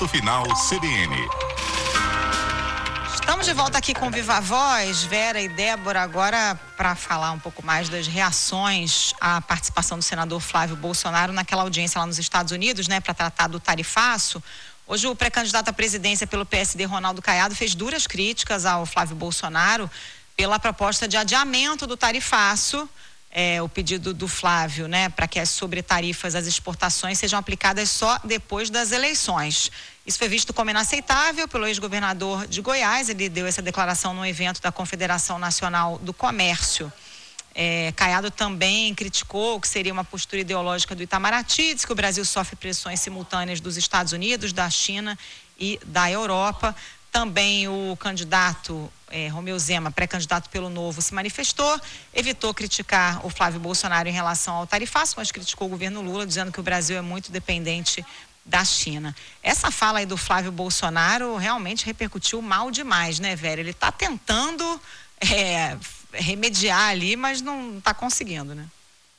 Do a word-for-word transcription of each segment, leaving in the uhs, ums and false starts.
Ponto Final C B N. Estamos de volta aqui com Viva Voz, Vera e Débora, agora para falar um pouco mais das reações à participação do senador Flávio Bolsonaro naquela audiência lá nos Estados Unidos, né, para tratar do tarifaço. Hoje o pré-candidato à presidência pelo P S D, Ronaldo Caiado, fez duras críticas ao Flávio Bolsonaro pela proposta de adiamento do tarifaço, é, o pedido do Flávio, né, para que as sobretarifas às exportações sejam aplicadas só depois das eleições. Isso foi visto como inaceitável pelo ex-governador de Goiás. Ele deu essa declaração no evento da Confederação Nacional do Comércio. É, Caiado também criticou o que seria uma postura ideológica do Itamaraty, diz que o Brasil sofre pressões simultâneas dos Estados Unidos, da China e da Europa. Também o candidato é, Romeu Zema, pré-candidato pelo Novo, se manifestou, evitou criticar o Flávio Bolsonaro em relação ao tarifaço, mas criticou o governo Lula, dizendo que o Brasil é muito dependente da China. Essa fala aí do Flávio Bolsonaro realmente repercutiu mal demais, né, Vera? Ele está tentando é, remediar ali, mas não está conseguindo, né?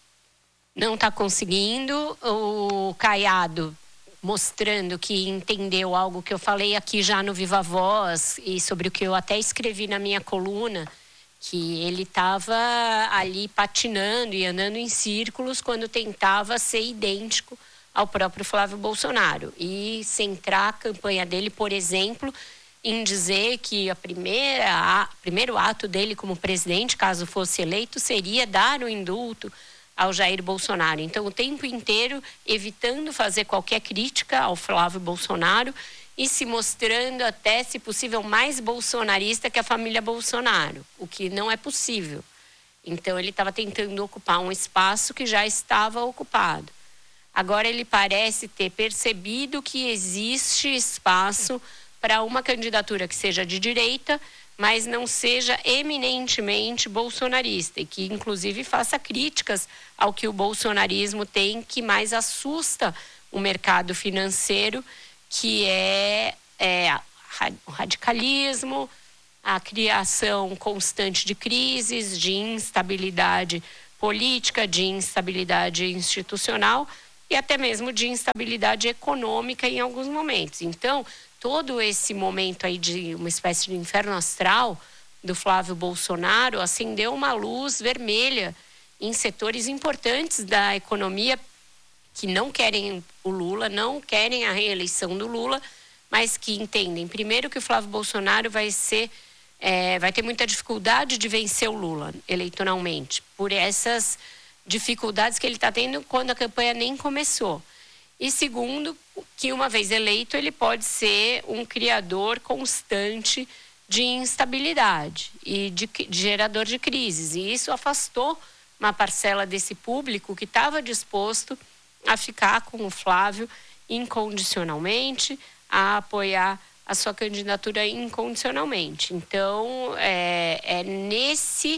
Não está conseguindo. O Caiado mostrando que entendeu algo que eu falei aqui já no Viva Voz e sobre o que eu até escrevi na minha coluna, que ele estava ali patinando e andando em círculos quando tentava ser idêntico ao próprio Flávio Bolsonaro e centrar a campanha dele, por exemplo, em dizer que a primeira, o primeiro ato dele como presidente, caso fosse eleito, seria dar o indulto ao Jair Bolsonaro. Então, o tempo inteiro evitando fazer qualquer crítica ao Flávio Bolsonaro e se mostrando até, se possível, mais bolsonarista que a família Bolsonaro, o que não é possível. Então, ele estava tentando ocupar um espaço que já estava ocupado. Agora ele parece ter percebido que existe espaço para uma candidatura que seja de direita, mas não seja eminentemente bolsonarista e que, inclusive, faça críticas ao que o bolsonarismo tem, que mais assusta o mercado financeiro, que é, é o radicalismo, a criação constante de crises, de instabilidade política, de instabilidade institucional e até mesmo de instabilidade econômica em alguns momentos. Então, todo esse momento aí de uma espécie de inferno astral do Flávio Bolsonaro acendeu uma luz vermelha em setores importantes da economia que não querem o Lula, não querem a reeleição do Lula, mas que entendem, primeiro, que o Flávio Bolsonaro vai ser, é, vai ter muita dificuldade de vencer o Lula eleitoralmente, por essas dificuldades que ele está tendo quando a campanha nem começou. E segundo, que uma vez eleito, ele pode ser um criador constante de instabilidade e de, de gerador de crises. E isso afastou uma parcela desse público que estava disposto a ficar com o Flávio incondicionalmente, a apoiar a sua candidatura incondicionalmente. Então, é, é nesse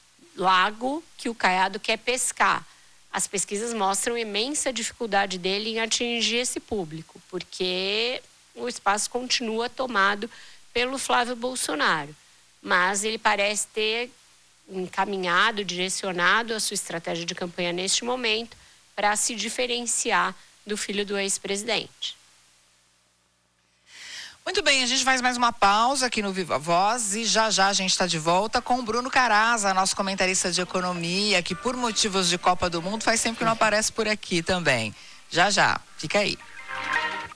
lago que o Caiado quer pescar. As pesquisas mostram imensa dificuldade dele em atingir esse público, porque o espaço continua tomado pelo Flávio Bolsonaro. Mas ele parece ter encaminhado, direcionado a sua estratégia de campanha neste momento para se diferenciar do filho do ex-presidente. Muito bem, a gente faz mais uma pausa aqui no Viva Voz e já já a gente está de volta com o Bruno Caraza, nosso comentarista de economia, que por motivos de Copa do Mundo faz tempo que não aparece por aqui também. Já já, fica aí.